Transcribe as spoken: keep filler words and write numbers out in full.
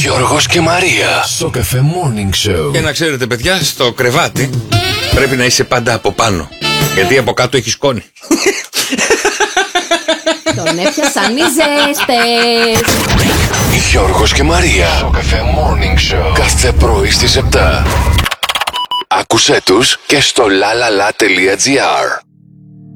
Γιώργος και Μαρία στο Cafe Morning Show. Και να ξέρετε, παιδιά, στο κρεβάτι πρέπει να είσαι πάντα από πάνω, γιατί από κάτω έχει σκόνη. Τον έπιασαν οι ζέστες. Γιώργος και Μαρία στο Cafe Morning Show. Κάθε πρωί στις επτά. Άκουσέ τους και στο lalala.gr.